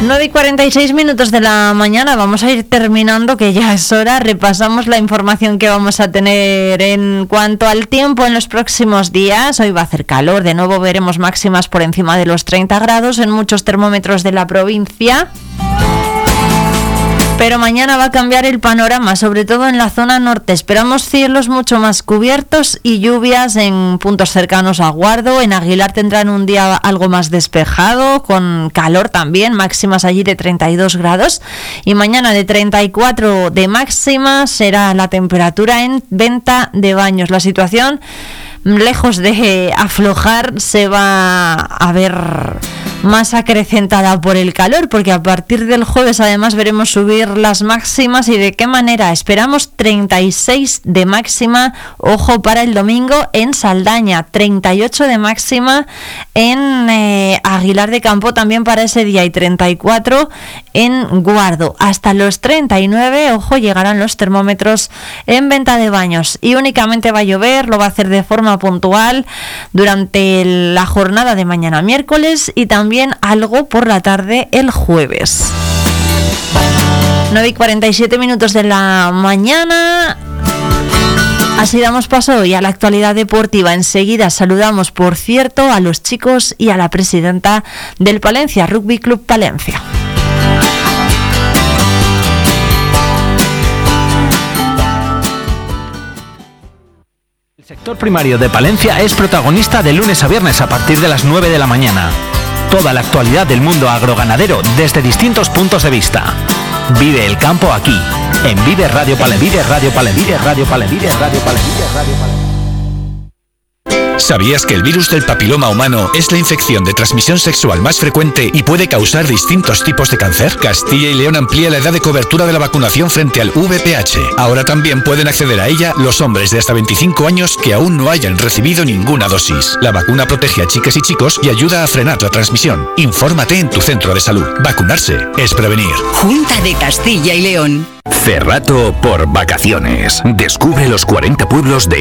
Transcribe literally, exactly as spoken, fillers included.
nueve y cuarenta y seis minutos de la mañana, vamos a ir terminando, que ya es hora. Repasamos la información que vamos a tener en cuanto al tiempo en los próximos días. Hoy va a hacer calor, de nuevo veremos máximas por encima de los treinta grados en muchos termómetros de la provincia. Pero mañana va a cambiar el panorama, sobre todo en la zona norte. Esperamos cielos mucho más cubiertos y lluvias en puntos cercanos a Guardo. En Aguilar tendrán un día algo más despejado, con calor también, máximas allí de treinta y dos grados. Y mañana de treinta y cuatro de máxima será la temperatura en Venta de Baños. La situación, lejos de aflojar, se va a ver más acrecentada por el calor, porque a partir del jueves además veremos subir las máximas. ¿Y de qué manera? Esperamos treinta y seis de máxima, ojo, para el domingo en Saldaña, treinta y ocho de máxima en eh, Aguilar de Campo también para ese día, y treinta y cuatro en Guardo. Hasta los treinta y nueve, ojo, llegarán los termómetros en Venta de Baños. Y únicamente va a llover, lo va a hacer de forma puntual durante la jornada de mañana miércoles y también algo por la tarde el jueves. nueve y cuarenta y siete minutos de la mañana. Así damos paso hoy a la actualidad deportiva. Enseguida saludamos, por cierto, a los chicos y a la presidenta del Palencia Rugby Club Palencia. El sector primario de Palencia es protagonista de lunes a viernes a partir de las nueve de la mañana. Toda la actualidad del mundo agroganadero desde distintos puntos de vista. Vive el campo aquí, en Vive Radio Pale, Vive Radio Pale, Vive Radio Pale, Vive Radio Pale, Vive Radio Pale. ¿Sabías que el virus del papiloma humano es la infección de transmisión sexual más frecuente y puede causar distintos tipos de cáncer? Castilla y León amplía la edad de cobertura de la vacunación frente al V P H. Ahora también pueden acceder a ella los hombres de hasta veinticinco años que aún no hayan recibido ninguna dosis. La vacuna protege a chicas y chicos y ayuda a frenar la transmisión. Infórmate en tu centro de salud. Vacunarse es prevenir. Junta de Castilla y León. Cerrato por vacaciones. Descubre los cuarenta pueblos de